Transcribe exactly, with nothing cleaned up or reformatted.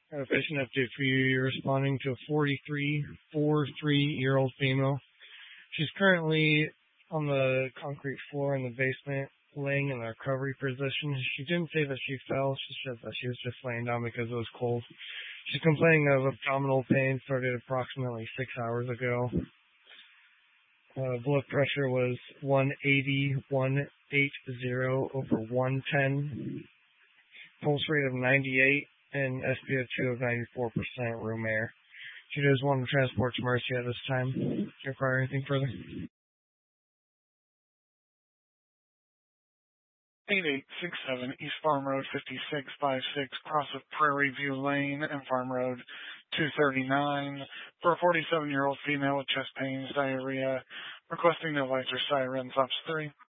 Got a patient update for you. You're responding to a forty-three, four-three-year-old female. She's currently on the concrete floor in the basement, laying in the recovery position. She didn't say that she fell. She said that she was just laying down because it was cold. She's complaining of abdominal pain, started approximately six hours ago. Uh, blood pressure was one eighty, one eighty over one ten. Pulse rate of ninety-eight and S p O two of ninety-four percent, room air. She does want to transport to Mercy at this time. Do you require anything further? eight eight six seven East Farm Road fifty-six fifty-six, cross of Prairie View Lane and Farm Road two thirty-nine, for a forty-seven-year-old female with chest pains, diarrhea, requesting no lights or sirens, ops three.